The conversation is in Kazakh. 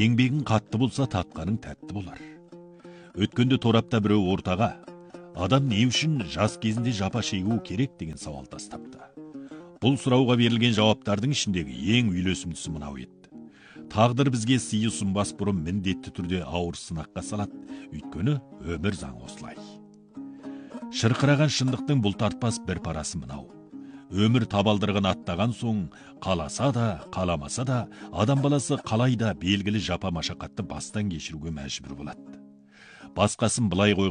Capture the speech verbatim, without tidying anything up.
еңбегің қатты болса татқаның тәтті болар. Өткенде торапта біреу ортаға, адам не үшін жас кезінде жапа шегуі керек деген сауал тастапты. Бұл сұрауға берілген жауаптардың ішіндегі ең үйлесімдісі мынау еді. Тағдыр бізге сый ұсынбас бұрын міндетті түрде ауыр сынаққа салады, өйткені өмір заңы осылай. Шырқыраған шындықтың бұлтартпас бір парасы мынау. Өмір табалдырығын аттаған соң, қаласа да, қаламаса да, адам баласы қалайда белгілі жапа машақатты бастан кешіруге мәжбүр болады. Басқасын былай қойған